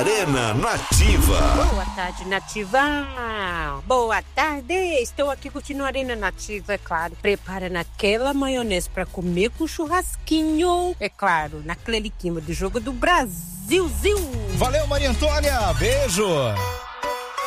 Arena Nativa. Boa tarde, Nativa. Boa tarde. Estou aqui curtindo a Arena Nativa, é claro. Prepara naquela maionese para comer com churrasquinho. É claro, naquele clima do jogo do Brasil. Valeu, Maria Antônia. Beijo.